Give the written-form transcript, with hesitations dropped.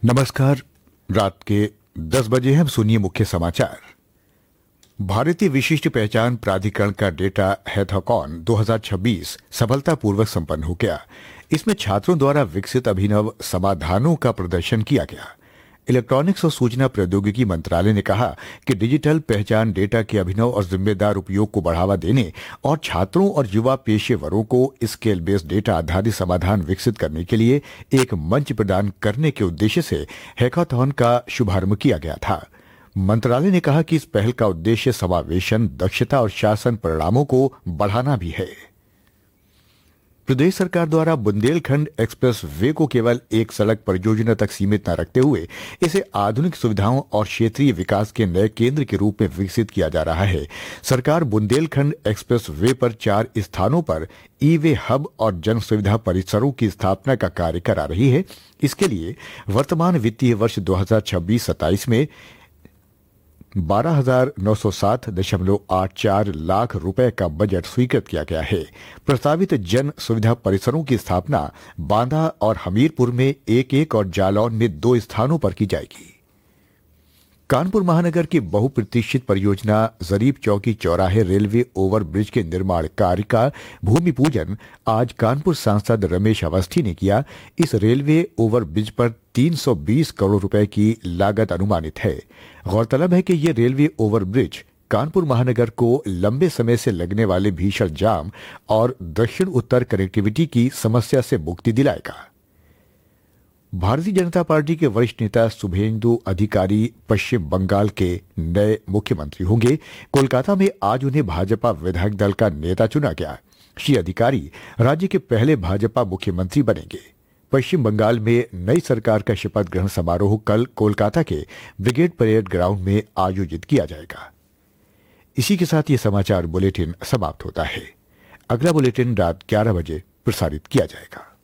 नमस्कार। रात के 10 बजे हम सुनिए मुख्य समाचार। भारतीय विशिष्ट पहचान प्राधिकरण का डेटा हैथॉकॉन 2026 सफलतापूर्वक संपन्न हो गया। इसमें छात्रों द्वारा विकसित अभिनव समाधानों का प्रदर्शन किया गया। इलेक्ट्रॉनिक्स और सूचना प्रौद्योगिकी मंत्रालय ने कहा कि डिजिटल पहचान डेटा के अभिनव और जिम्मेदार उपयोग को बढ़ावा देने और छात्रों और युवा पेशेवरों को स्केल बेस्ड डेटा आधारित समाधान विकसित करने के लिए एक मंच प्रदान करने के उद्देश्य से हैकाथॉन का शुभारंभ किया गया था। मंत्रालय ने कहा कि इस पहल का उद्देश्य समावेशन, दक्षता और शासन परिणामों को बढ़ाना भी है। प्रदेश सरकार द्वारा बुंदेलखंड एक्सप्रेस वे को केवल एक सड़क परियोजना तक सीमित न रखते हुए इसे आधुनिक सुविधाओं और क्षेत्रीय विकास के नए केंद्र के रूप में विकसित किया जा रहा है। सरकार बुंदेलखंड एक्सप्रेस वे पर 4 स्थानों पर ई वे हब और जन सुविधा परिसरों की स्थापना का कार्य करा रही है। इसके लिए वर्तमान वित्तीय वर्ष 2026-27 में 12,907.84 लाख रुपए का बजट स्वीकृत किया गया है। प्रस्तावित जन सुविधा परिसरों की स्थापना बांदा और हमीरपुर में एक और जालौन में 2 स्थानों पर की जाएगी। कानपुर महानगर की बहुप्रतीक्षित परियोजना जरीब चौकी चौराहे रेलवे ओवरब्रिज के निर्माण कार्य का भूमि पूजन आज कानपुर सांसद रमेश अवस्थी ने किया। इस रेलवे ओवरब्रिज पर 320 करोड़ रुपए की लागत अनुमानित है। गौरतलब है कि यह रेलवे ओवरब्रिज कानपुर महानगर को लंबे समय से लगने वाले भीषण जाम और दक्षिण उत्तर कनेक्टिविटी की समस्या से मुक्ति दिलाएगा। भारतीय जनता पार्टी के वरिष्ठ नेता शुभेंदु अधिकारी पश्चिम बंगाल के नए मुख्यमंत्री होंगे। कोलकाता में आज उन्हें भाजपा विधायक दल का नेता चुना गया। श्री अधिकारी राज्य के पहले भाजपा मुख्यमंत्री बनेंगे। पश्चिम बंगाल में नई सरकार का शपथ ग्रहण समारोह कल कोलकाता के ब्रिगेड परेड ग्राउंड में आयोजित किया जाएगा। इसी के साथ ये समाचार बुलेटिन समाप्त होता है। अगला बुलेटिन रात 11 बजे प्रसारित किया जाएगा।